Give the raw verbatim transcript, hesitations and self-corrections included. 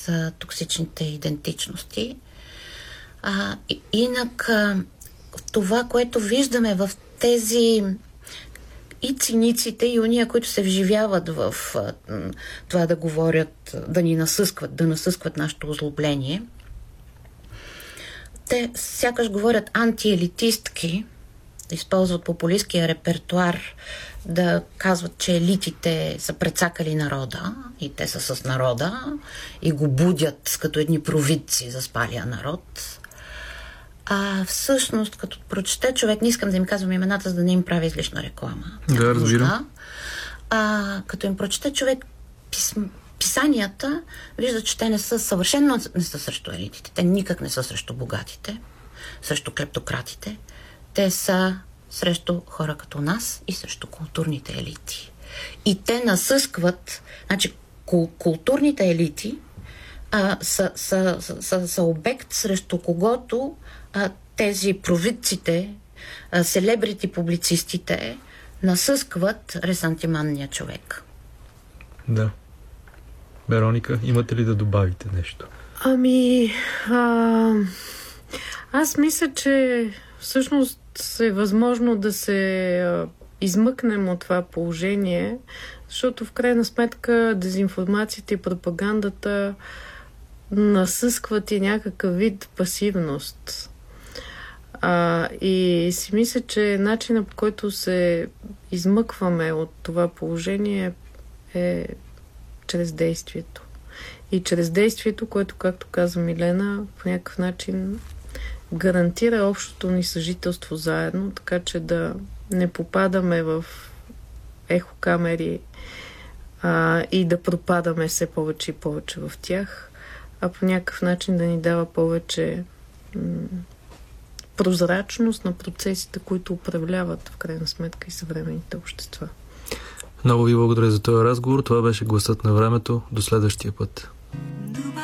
а, токсичните идентичности. А, и, инак а, това, което виждаме в тези и циниците, и уния, които се вживяват в а, това да говорят, да ни насъскват, да насъскват нашето озлобление, те сякаш говорят антиелитистки, да използват популистския репертуар, да казват, че елитите са прецакали народа и те са с народа и го будят като едни провидци за спалия народ. А всъщност, като прочете човек, не искам да им казвам имената, за да не им прави излишна реклама. Да, разбирам. А, като им прочете човек писм, писанията, вижда, че те не са съвършено не са срещу елитите. Те никак не са срещу богатите, срещу клептократите. Те са срещу хора като нас и срещу културните елити. И те насъскват, значи кул- културните елити а, са, са, са, са, са обект, срещу когото а, тези провидците, а, селебрити публицистите насъскват ресантиманния човек. Да. Вероника, имате ли да добавите нещо? Ами, а, аз мисля, че всъщност е възможно да се а, измъкнем от това положение, защото в крайна сметка дезинформацията и пропагандата насъскват и някакъв вид пасивност. А, и си мисля, че начинът, по който се измъкваме от това положение е чрез действието. И чрез действието, което, както каза Милена, по някакъв начин гарантира общото ни съжителство заедно, така че да не попадаме в ехокамери а, и да пропадаме все повече и повече в тях, а по някакъв начин да ни дава повече м- прозрачност на процесите, които управляват в крайна сметка и съвременните общества. Много ви благодаря за този разговор. Това беше Гласът на времето. До следващия път.